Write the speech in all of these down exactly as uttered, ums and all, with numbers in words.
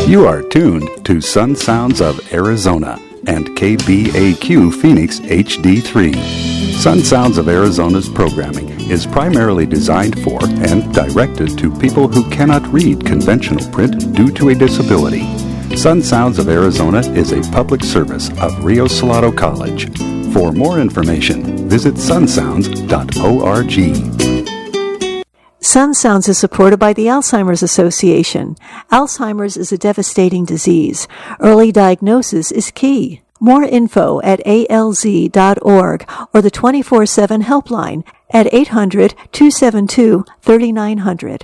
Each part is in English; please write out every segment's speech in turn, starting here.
You are tuned to Sun Sounds of Arizona and K B A Q Phoenix H D three. Sun Sounds of Arizona's programming is primarily designed for and directed to people who cannot read conventional print due to a disability. Sun Sounds of Arizona is a public service of Rio Salado College. For more information, visit sun sounds dot org. Sun Sounds is supported by the Alzheimer's Association. Alzheimer's is a devastating disease. Early diagnosis is key. More info at A L Z dot org or the twenty-four seven helpline at eight hundred, two seven two, three nine zero zero.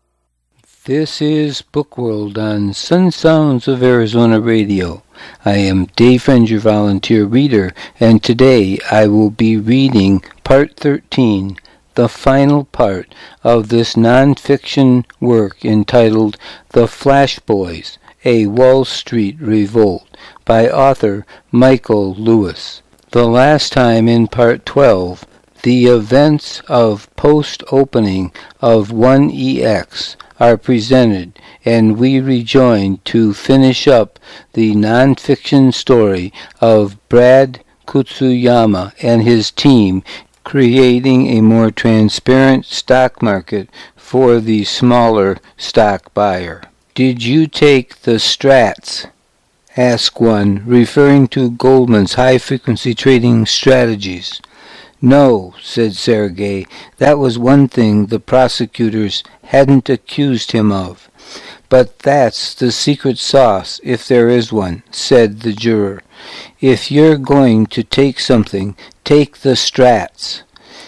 This is Bookworld on Sun Sounds of Arizona Radio. I am Dave Friend, your volunteer reader, and today I will be reading Part thirteen, the final part of this non-fiction work entitled The Flash Boys, A Wall Street Revolt, by author Michael Lewis. The last time in Part twelve, the events of post-opening of one E X are presented, and we rejoin to finish up the non-fiction story of Brad Kutsuyama and his team creating a more transparent stock market for the smaller stock buyer. Did you take the strats? Asked one, referring to Goldman's high-frequency trading strategies. No, said Sergey. That was one thing the prosecutors hadn't accused him of. But that's the secret sauce, if there is one, said the juror. If you're going to take something, take the strats.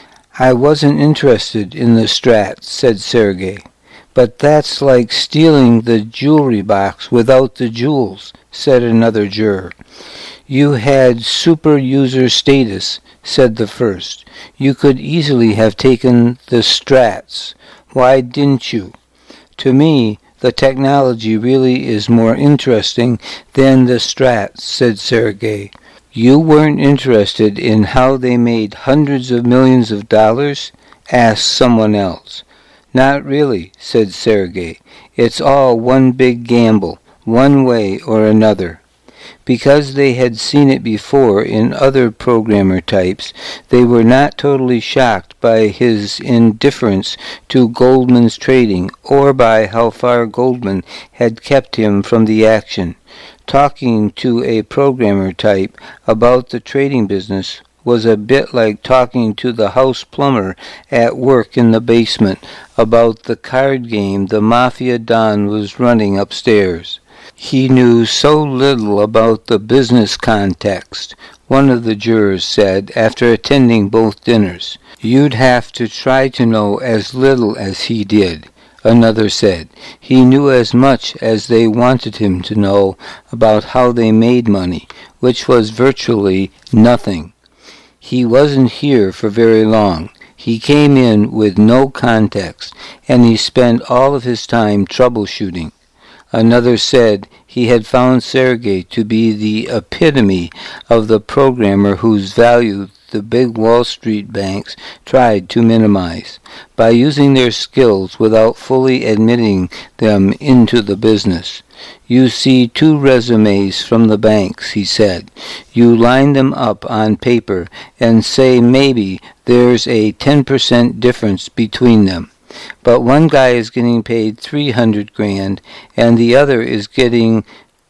I wasn't interested in the strats, said Sergey. But that's like stealing the jewelry box without the jewels, said another juror. You had super user status, said the first. You could easily have taken the strats. Why didn't you? To me, the technology really is more interesting than the strats, said Sergey. You weren't interested in how they made hundreds of millions of dollars? Asked someone else. Not really, said Sergey. It's all one big gamble, one way or another. Because they had seen it before in other programmer types, they were not totally shocked by his indifference to Goldman's trading or by how far Goldman had kept him from the action. Talking to a programmer type about the trading business was a bit like talking to the house plumber at work in the basement about the card game the Mafia Don was running upstairs. He knew so little about the business context, one of the jurors said after attending both dinners. You'd have to try to know as little as he did, another said. He knew as much as they wanted him to know about how they made money, which was virtually nothing. He wasn't here for very long. He came in with no context, and he spent all of his time troubleshooting. Another said he had found Sergey to be the epitome of the programmer whose value the big Wall Street banks tried to minimize by using their skills without fully admitting them into the business. You see two resumes from the banks, he said. You line them up on paper and say maybe there's a ten percent difference between them. But one guy is getting paid three hundred grand and the other is getting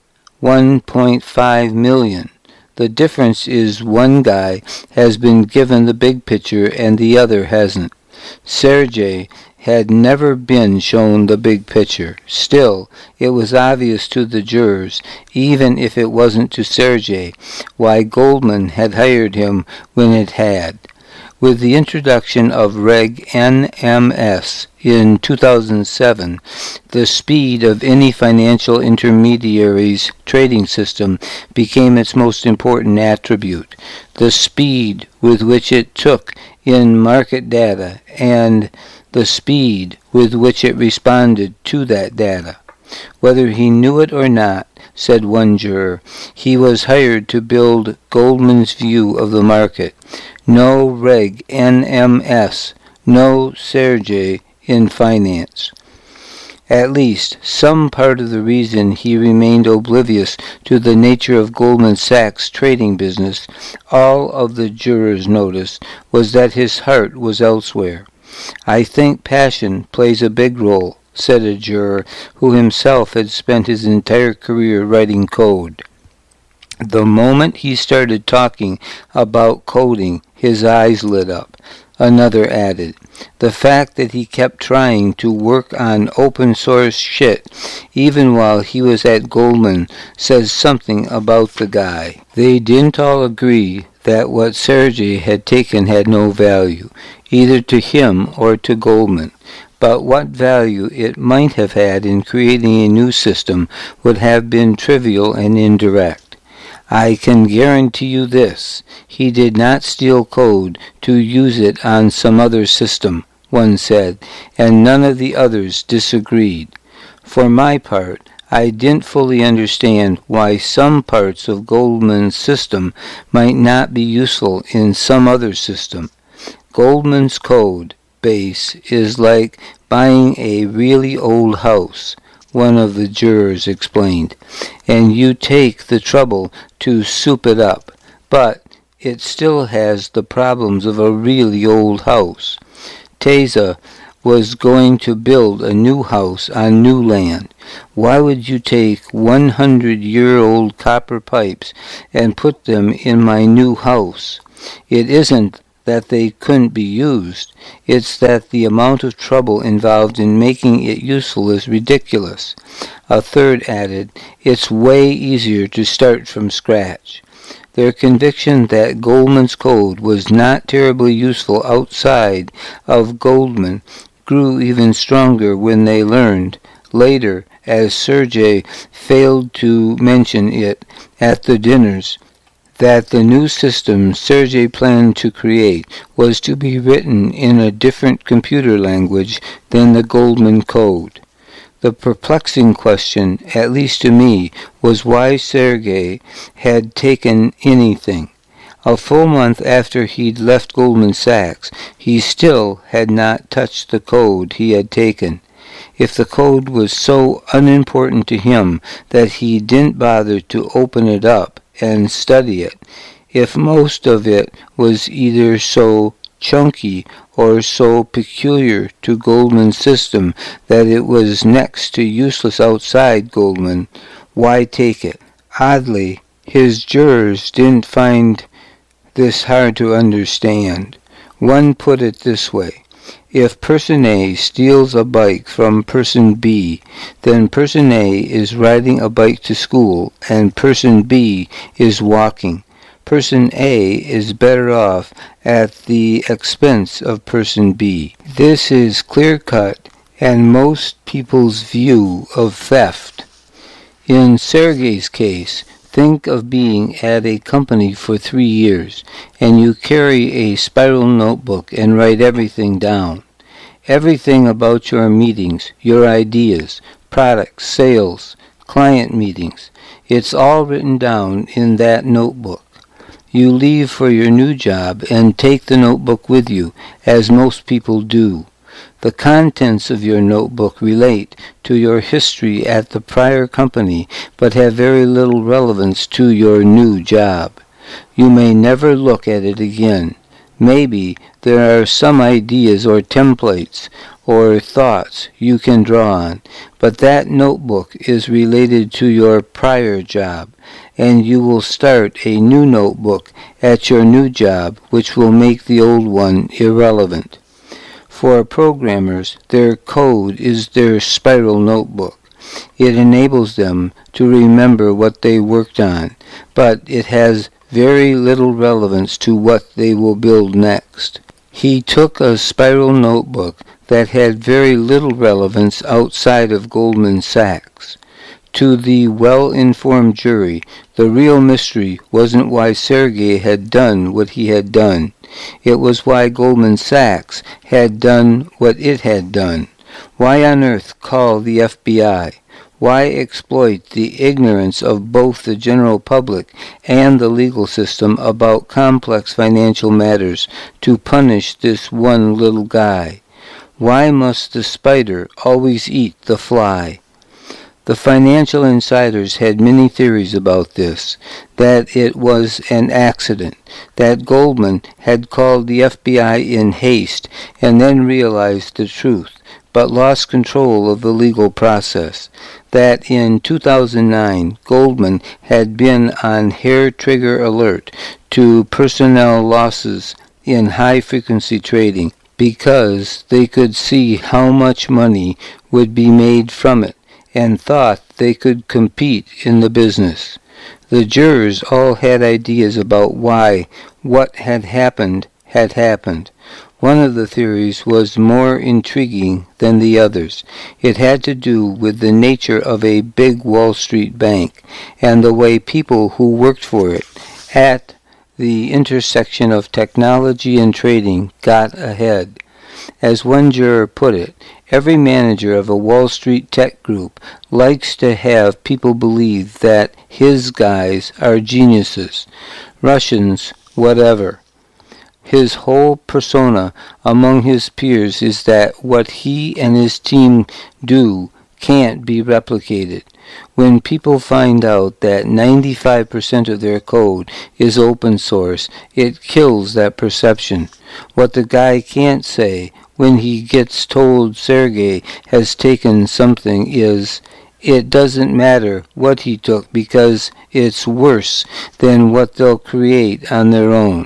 one point five million. The difference is one guy has been given the big picture and the other hasn't. Sergey had never been shown the big picture. Still, it was obvious to the jurors, even if it wasn't to Sergey, why Goldman had hired him when it had. With the introduction of Reg N M S in two thousand seven, the speed of any financial intermediary's trading system became its most important attribute. The speed with which it took in market data and the speed with which it responded to that data. Whether he knew it or not, said one juror, he was hired to build Goldman's view of the market. No Reg N M S, no Sergey in finance. At least, some part of the reason he remained oblivious to the nature of Goldman Sachs' trading business, all of the jurors noticed, was that his heart was elsewhere. "I think passion plays a big role," said a juror who himself had spent his entire career writing code. The moment he started talking about coding, his eyes lit up. Another added, "The fact that he kept trying to work on open source shit even while he was at Goldman says something about the guy." They didn't all agree that what Sergey had taken had no value, either to him or to Goldman. But what value it might have had in creating a new system would have been trivial and indirect. "I can guarantee you this, he did not steal code to use it on some other system," one said, and none of the others disagreed. For my part, I didn't fully understand why some parts of Goldman's system might not be useful in some other system. Goldman's code base is like buying a really old house, one of the jurors explained, and you take the trouble to soup it up, but it still has the problems of a really old house. Teza was going to build a new house on new land. Why would you take one hundred year old copper pipes and put them in my new house? It isn't that they couldn't be used, it's that the amount of trouble involved in making it useful is ridiculous. A third added, "It's way easier to start from scratch." Their conviction that Goldman's code was not terribly useful outside of Goldman grew even stronger when they learned, later, as Sergey failed to mention it at the dinners, that the new system Sergey planned to create was to be written in a different computer language than the Goldman code. The perplexing question, at least to me, was why Sergey had taken anything. A full month after he'd left Goldman Sachs, he still had not touched the code he had taken. If the code was so unimportant to him that he didn't bother to open it up and study it, if most of it was either so chunky or so peculiar to Goldman's system that it was next to useless outside Goldman, why take it? Oddly, his jurors didn't find this hard to understand. One put it this way: if person A steals a bike from person B, then person A is riding a bike to school and person B is walking. Person A is better off at the expense of person B. This is clear-cut and most people's view of theft. In Sergey's case, think of being at a company for three years, and you carry a spiral notebook and write everything down. Everything about your meetings, your ideas, products, sales, client meetings. It's all written down in that notebook. You leave for your new job and take the notebook with you, as most people do. The contents of your notebook relate to your history at the prior company, but have very little relevance to your new job. You may never look at it again. Maybe there are some ideas or templates or thoughts you can draw on, but that notebook is related to your prior job, and you will start a new notebook at your new job, which will make the old one irrelevant. For programmers, their code is their spiral notebook. It enables them to remember what they worked on, but it has very little relevance to what they will build next. He took a spiral notebook that had very little relevance outside of Goldman Sachs. To the well-informed jury, the real mystery wasn't why Sergey had done what he had done. It was why Goldman Sachs had done what it had done. Why on earth call the F B I? Why exploit the ignorance of both the general public and the legal system about complex financial matters to punish this one little guy? Why must the spider always eat the fly? The financial insiders had many theories about this, that it was an accident, that Goldman had called the F B I in haste and then realized the truth, but lost control of the legal process, that in two thousand nine Goldman had been on hair-trigger alert to personnel losses in high-frequency trading because they could see how much money would be made from it, and thought they could compete in the business. The jurors all had ideas about why what had happened had happened. One of the theories was more intriguing than the others. It had to do with the nature of a big Wall Street bank and the way people who worked for it at the intersection of technology and trading got ahead. As one juror put it, every manager of a Wall Street tech group likes to have people believe that his guys are geniuses, Russians, whatever. His whole persona among his peers is that what he and his team do can't be replicated. When people find out that ninety-five percent of their code is open source, it kills that perception. What the guy can't say when he gets told Sergey has taken something is, it doesn't matter what he took because it's worse than what they'll create on their own.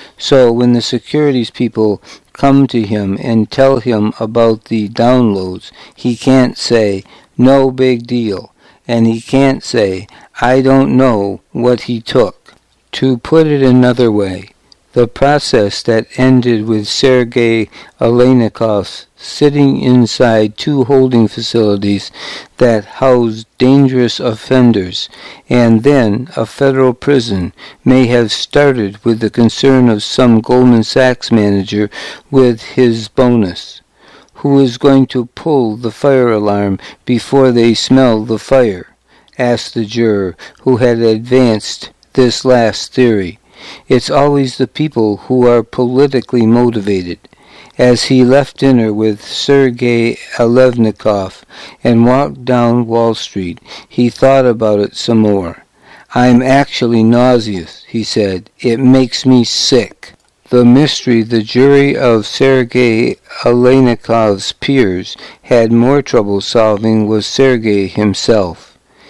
So when the securities people come to him and tell him about the downloads, he can't say, no big deal, and he can't say, I don't know what he took. To put it another way, the process that ended with Sergey Aleynikov sitting inside two holding facilities that housed dangerous offenders, and then a federal prison, may have started with the concern of some Goldman Sachs manager with his bonus. Who is going to pull the fire alarm before they smell the fire? Asked the juror who had advanced this last theory. It's always the people who are politically motivated. As he left dinner with Sergey Aleynikov and walked down Wall Street, he thought about it some more. I'm actually nauseous, he said. It makes me sick. The mystery the jury of Sergey Aleynikov's peers had more trouble solving was Sergey himself.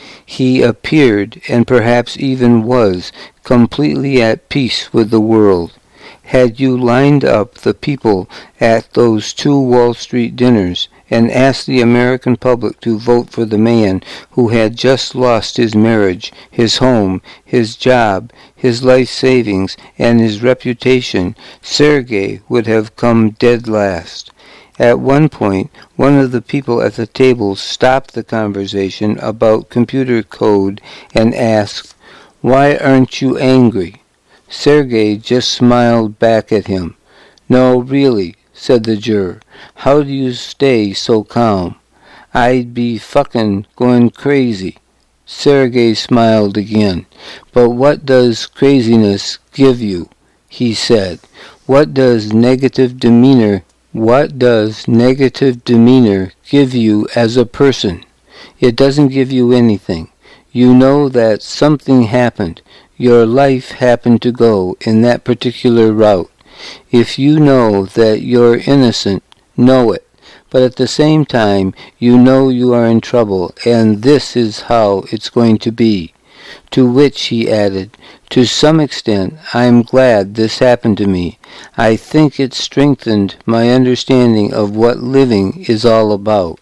He appeared, and perhaps even was, completely at peace with the world. Had you lined up the people at those two Wall Street dinners and asked the American public to vote for the man who had just lost his marriage, his home, his job, his life savings, and his reputation, Sergey would have come dead last. At one point, one of the people at the table stopped the conversation about computer code and asked, Why aren't you angry? Sergey just smiled back at him. No, really, said the juror. How do you stay so calm? I'd be fucking going crazy. Sergey smiled again. But what does craziness give you? He said. What does negative demeanor What does negative demeanor give you as a person? It doesn't give you anything. You know that something happened. Your life happened to go in that particular route. If you know that you're innocent, know it. But at the same time, you know you are in trouble, and this is how it's going to be. To which he added, to some extent, I am glad this happened to me. I think it strengthened my understanding of what living is all about.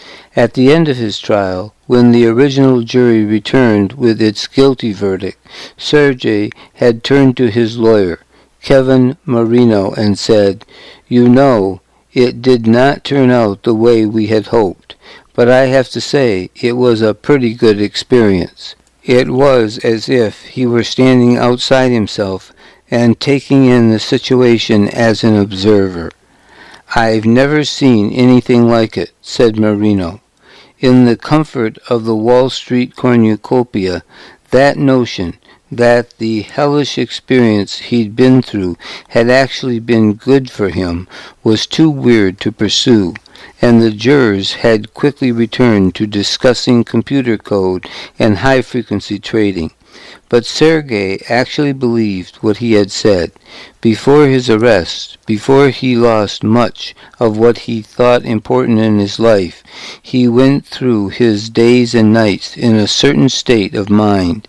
At the end of his trial, when the original jury returned with its guilty verdict, Sergey had turned to his lawyer, Kevin Marino, and said, You know, it did not turn out the way we had hoped, but I have to say it was a pretty good experience. It was as if he were standing outside himself and taking in the situation as an observer. I've never seen anything like it, said Marino. In the comfort of the Wall Street cornucopia, that notion, that the hellish experience he'd been through had actually been good for him was too weird to pursue, and the jurors had quickly returned to discussing computer code and high-frequency trading. But Sergei actually believed what he had said. Before his arrest, before he lost much of what he thought important in his life, he went through his days and nights in a certain state of mind,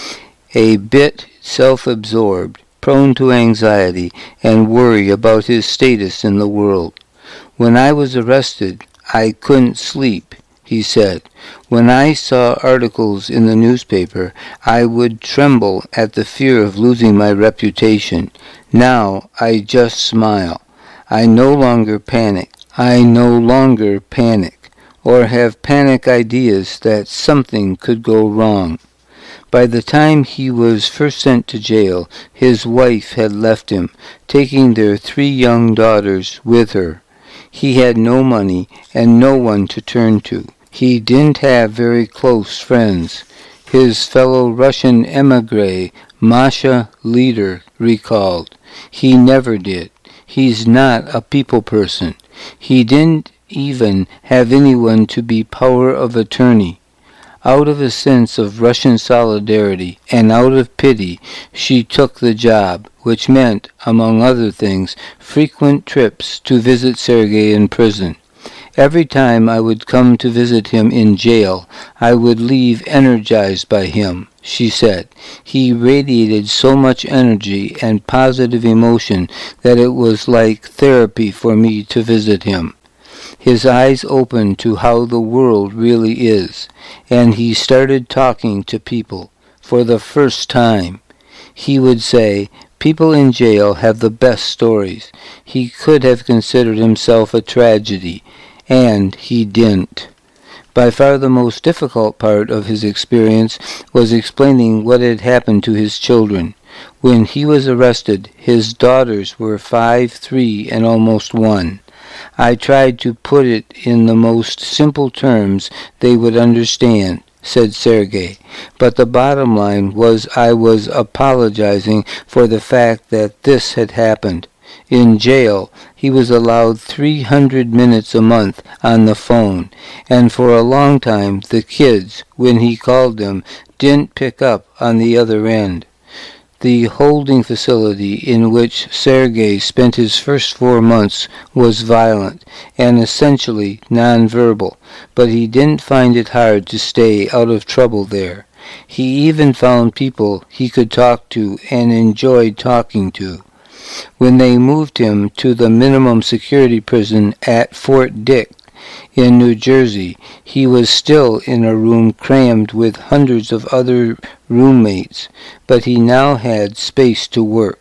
a bit self-absorbed, prone to anxiety and worry about his status in the world. When I was arrested, I couldn't sleep, he said. When I saw articles in the newspaper, I would tremble at the fear of losing my reputation. Now I just smile. I no longer panic. I no longer panic, or have panic ideas that something could go wrong. By the time he was first sent to jail, his wife had left him, taking their three young daughters with her. He had no money and no one to turn to. He didn't have very close friends. His fellow Russian emigre, Masha Leader, recalled. He never did. He's not a people person. He didn't even have anyone to be power of attorney. Out of a sense of Russian solidarity and out of pity, she took the job, which meant, among other things, frequent trips to visit Sergei in prison. Every time I would come to visit him in jail, I would leave energized by him, she said. He radiated so much energy and positive emotion that it was like therapy for me to visit him. His eyes opened to how the world really is, and he started talking to people for the first time. He would say, "People in jail have the best stories." He could have considered himself a tragedy, and he didn't. By far the most difficult part of his experience was explaining what had happened to his children. When he was arrested, his daughters were five, three, and almost one. I tried to put it in the most simple terms they would understand, said Sergei, but the bottom line was I was apologizing for the fact that this had happened. In jail, he was allowed three hundred minutes a month on the phone, and for a long time the kids, when he called them, didn't pick up on the other end. The holding facility in which Sergei spent his first four months was violent and essentially nonverbal, but he didn't find it hard to stay out of trouble there. He even found people he could talk to and enjoyed talking to. When they moved him to the minimum security prison at Fort Dick in New Jersey, he was still in a room crammed with hundreds of other roommates, but he now had space to work.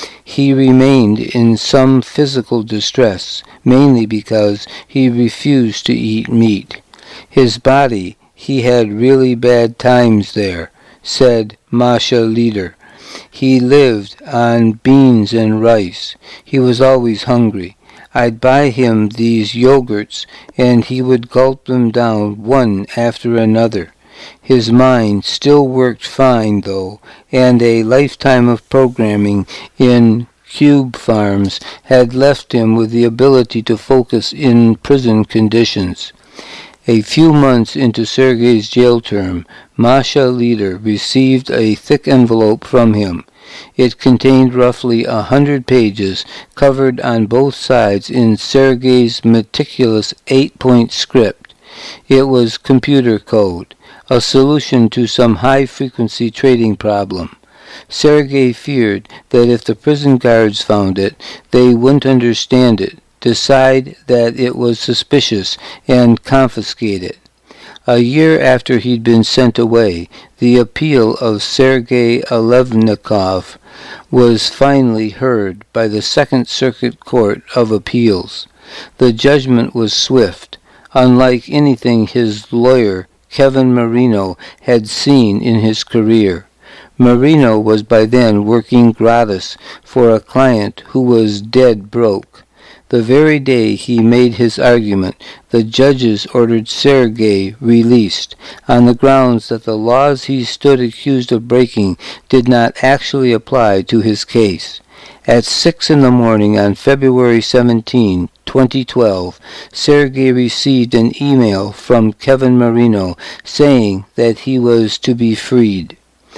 He remained in some physical distress, mainly because he refused to eat meat. His body, he had really bad times there, said Masha Leader. He lived on beans and rice. He was always hungry. I'd buy him these yogurts, and he would gulp them down one after another. His mind still worked fine, though, and a lifetime of programming in cube farms had left him with the ability to focus in prison conditions. A few months into Sergei's jail term, Masha Leader received a thick envelope from him. It contained roughly a hundred pages, covered on both sides in Sergei's meticulous eight-point script. It was computer code, a solution to some high-frequency trading problem. Sergei feared that if the prison guards found it, they wouldn't understand it, decide that it was suspicious, and confiscate it. A year after he'd been sent away, the appeal of Sergei Alevnikov was finally heard by the Second Circuit Court of Appeals. The judgment was swift, unlike anything his lawyer, Kevin Marino, had seen in his career. Marino was by then working gratis for a client who was dead broke. The very day he made his argument, the judges ordered Sergei released, on the grounds that the laws he stood accused of breaking did not actually apply to his case. At six in the morning on February seventeenth, twenty twelve, Sergei received an email from Kevin Marino saying that he was to be freed.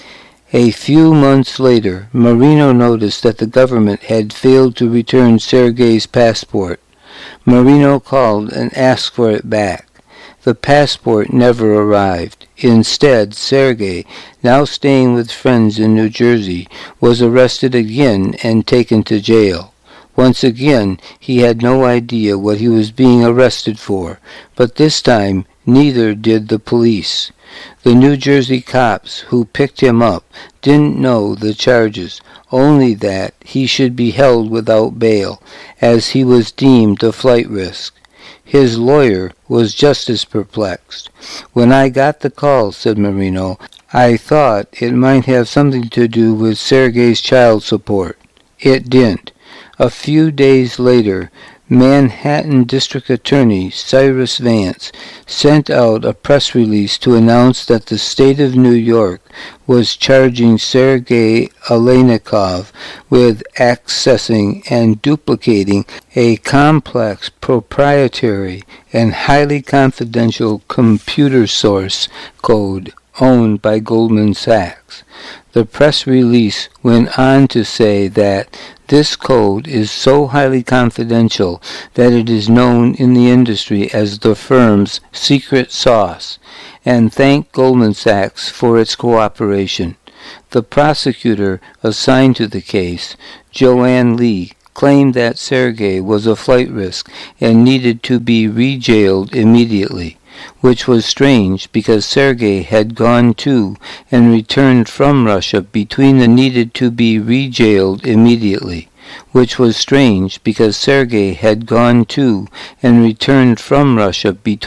A few months later, Marino noticed that the government had failed to return Sergei's passport. Marino called and asked for it back. The passport never arrived. Instead, Sergei, now staying with friends in New Jersey, was arrested again and taken to jail. Once again, he had no idea what he was being arrested for, but this time neither did the police. The New Jersey cops who picked him up didn't know the charges, only that he should be held without bail, as he was deemed a flight risk. His lawyer was just as perplexed. When I got the call, said Marino, I thought it might have something to do with Sergei's child support. It didn't. A few days later, Manhattan District Attorney Cyrus Vance sent out a press release to announce that the state of New York was charging Sergei Aleynikov with accessing and duplicating a complex, proprietary, and highly confidential computer source code owned by Goldman Sachs. The press release went on to say that this code is so highly confidential that it is known in the industry as the firm's secret sauce, and thanked Goldman Sachs for its cooperation. The prosecutor assigned to the case, Joanne Lee, claimed that Sergei was a flight risk and needed to be re-jailed immediately, which was strange because Sergei had gone to and returned from Russia between the needed to be re-jailed immediately, which was strange because Sergei had gone to and returned from Russia between